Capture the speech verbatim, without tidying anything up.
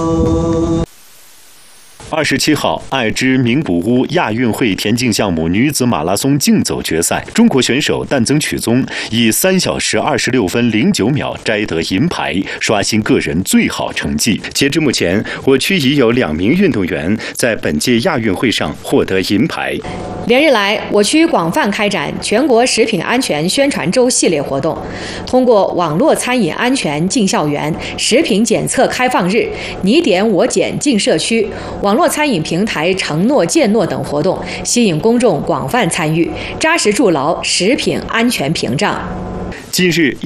二十七号，爱知名古屋亚运会田径项目女子马拉松竞走决赛，中国选手但曾曲宗以三小时二十六分零九秒摘得银牌，刷新个人最好成绩。截至目前，我区已有两名运动员在本届亚运会上获得银牌。 连日来，我区广泛开展全国食品安全宣传周系列活动，通过网络餐饮安全进校园、食品检测开放日、你点我检进社区、网络餐饮平台承诺践诺等活动，吸引公众广泛参与，扎实筑牢食品安全屏障。 近日。